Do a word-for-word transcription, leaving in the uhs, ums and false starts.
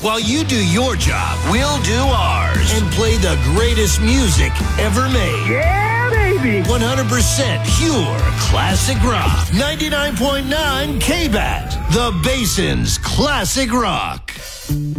While you do your job, we'll do ours. And play the greatest music ever made. Yeah, baby. one hundred percent pure classic rock. ninety-nine point nine K B A T, the Basin's Classic Rock.